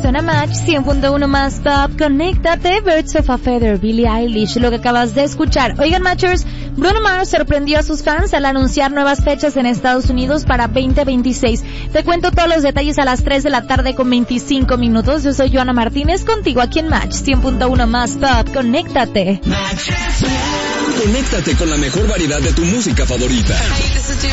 suena Match 100.1 más Pop. Conéctate, Birds of a Feather, Billie Eilish, lo que acabas de escuchar. Oigan, Matchers, Bruno Mars sorprendió a sus fans al anunciar nuevas fechas en Estados Unidos para 2026. Te cuento todos los detalles a las 3 de la tarde con 25 minutos. Yo soy Joana Martínez, contigo aquí en Match 100.1 más Pop. Conéctate. Conéctate con la mejor variedad de tu música favorita.